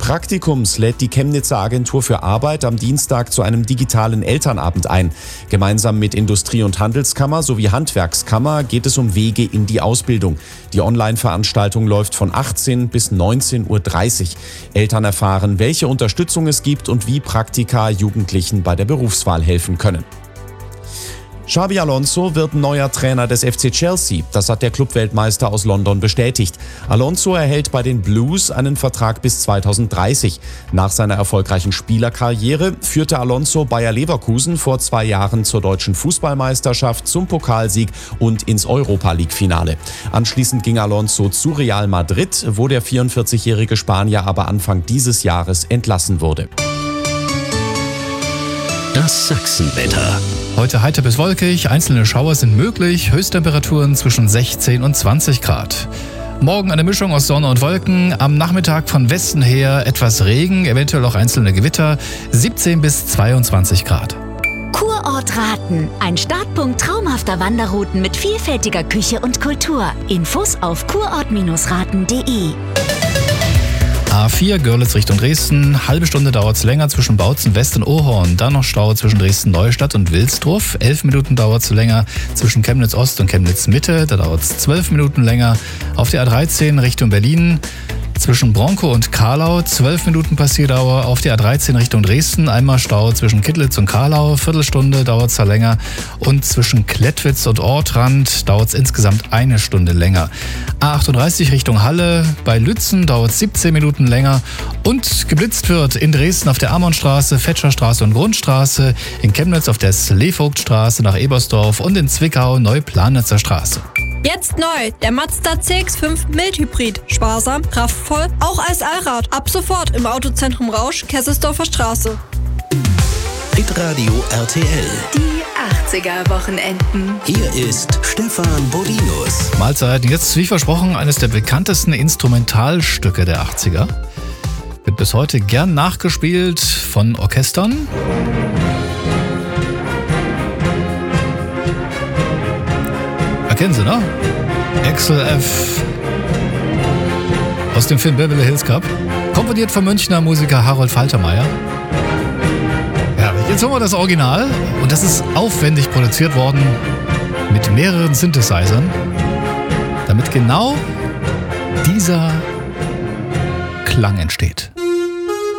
Praktikums lädt die Chemnitzer Agentur für Arbeit am Dienstag zu einem digitalen Elternabend ein. Gemeinsam mit Industrie- und Handelskammer sowie Handwerkskammer geht es um Wege in die Ausbildung. Die Online-Veranstaltung läuft von 18 bis 19:30 Uhr. Eltern erfahren, welche Unterstützung es gibt und wie Praktika Jugendlichen bei der Berufswahl helfen können. Xabi Alonso wird neuer Trainer des FC Chelsea. Das hat der Clubweltmeister aus London bestätigt. Alonso erhält bei den Blues einen Vertrag bis 2030. Nach seiner erfolgreichen Spielerkarriere führte Alonso Bayer Leverkusen vor 2 Jahren zur deutschen Fußballmeisterschaft, zum Pokalsieg und ins Europa-League-Finale. Anschließend ging Alonso zu Real Madrid, wo der 44-jährige Spanier aber Anfang dieses Jahres entlassen wurde. Das Sachsenwetter. Heute heiter bis wolkig, einzelne Schauer sind möglich, Höchsttemperaturen zwischen 16 und 20 Grad. Morgen eine Mischung aus Sonne und Wolken, am Nachmittag von Westen her etwas Regen, eventuell auch einzelne Gewitter, 17 bis 22 Grad. Kurort Raten, ein Startpunkt traumhafter Wanderrouten mit vielfältiger Küche und Kultur. Infos auf kurort-raten.de. A4 Görlitz Richtung Dresden, halbe Stunde dauert es länger zwischen Bautzen West und Ohorn, dann noch Stau zwischen Dresden-Neustadt und Wilsdruff, 11 Minuten dauert es länger zwischen Chemnitz Ost und Chemnitz Mitte, da dauert es 12 Minuten länger. Auf der A13 Richtung Berlin, zwischen Bronkow und Karlau 12 Minuten Passierdauer, auf der A13 Richtung Dresden einmal Stau zwischen Kittlitz und Karlau, Viertelstunde dauert es da länger und zwischen Klettwitz und Ortrand dauert es insgesamt 1 Stunde länger. A38 Richtung Halle, bei Lützen dauert es 17 Minuten länger und geblitzt wird in Dresden auf der Amonstraße, Fetscherstraße und Grundstraße, in Chemnitz auf der Sleevogtstraße nach Ebersdorf und in Zwickau Neuplanitzer Straße. Jetzt neu, der Mazda CX-5 Mild-Hybrid. Sparsam, kraftvoll, auch als Allrad. Ab sofort im Autozentrum Rausch, Kesselsdorfer Straße. Hitradio RTL. Die 80er-Wochenenden. Hier ist Stefan Bodinus. Mahlzeiten. Jetzt, wie versprochen, eines der bekanntesten Instrumentalstücke der 80er. Wird bis heute gern nachgespielt von Orchestern. Kennen Sie, ne? Axel F. aus dem Film Beverly Hills Cop. Komponiert vom Münchner Musiker Harold Faltermeier. Ja, jetzt haben wir das Original und das ist aufwendig produziert worden mit mehreren Synthesizern, damit genau dieser Klang entsteht.